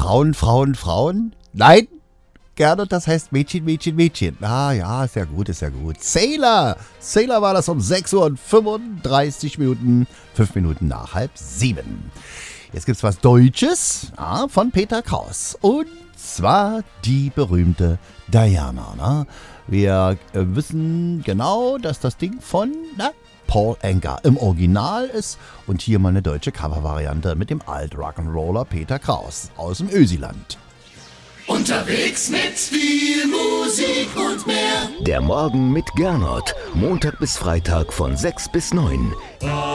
Frauen, Frauen, Frauen? Nein, Gernot, das heißt Mädchen, Mädchen, Mädchen. Ah ja, ist ja gut, ist ja gut. Sailor! Sailor war das um 6 Uhr und 35 Minuten, 5 Minuten nach 6:30. Jetzt gibt's was Deutsches von Peter Kraus. Und zwar die berühmte Diana. Ne? Wir wissen genau, dass das Ding von Paul Anka im Original ist. Und hier mal eine deutsche Covervariante mit dem Alt-Rock'n'Roller Peter Kraus aus dem Ösiland. Unterwegs mit viel Musik und mehr. Der Morgen mit Gernot. Montag bis Freitag von 6 bis 9.